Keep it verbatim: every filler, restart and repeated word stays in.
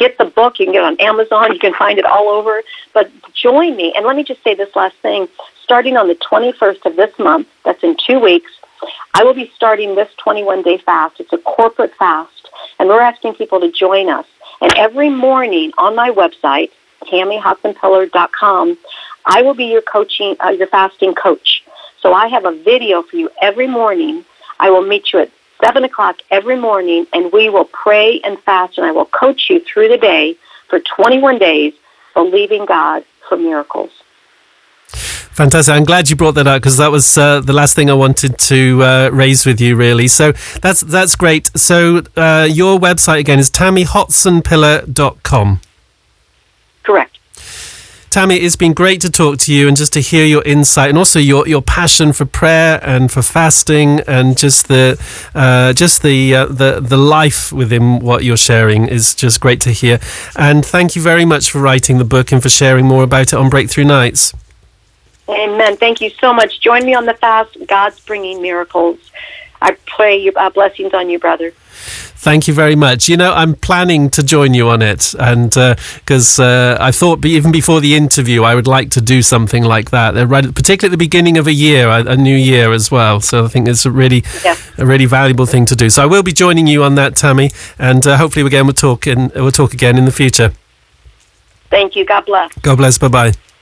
get the book. You can get it on Amazon. You can find it all over. But join me. And let me just say this last thing. Starting on the twenty-first of this month, that's in two weeks, I will be starting this twenty-one day fast. It's a corporate fast, and we're asking people to join us. And every morning on my website, Tammy Hudson Pillar dot com, I will be your coaching, uh, your fasting coach. So I have a video for you every morning. I will meet you at seven o'clock every morning, and we will pray and fast, and I will coach you through the day for twenty-one days, believing God for miracles. Fantastic. I'm glad you brought that up, because that was uh, the last thing I wanted to uh, raise with you, really. So that's that's great. So uh, your website again is Tammy Hudson Pillar dot com. Correct. Tammy, it's been great to talk to you and just to hear your insight, and also your, your passion for prayer and for fasting, and just the uh, just the uh, the the life within what you're sharing is just great to hear. And thank you very much for writing the book and for sharing more about it on Breakthrough Nights. Amen. Thank you so much. Join me on the fast. God's bringing miracles. I pray you, uh, blessings on you, brother. Thank you very much. You know, I'm planning to join you on it, and because uh, uh, I thought even before the interview I would like to do something like that, uh, right, particularly at the beginning of a year, a, a new year as well. So I think it's a really, yeah. a really valuable thing to do. So I will be joining you on that, Tammy, and uh, hopefully again we'll talk and we'll talk again in the future. Thank you. God bless. God bless. Bye bye.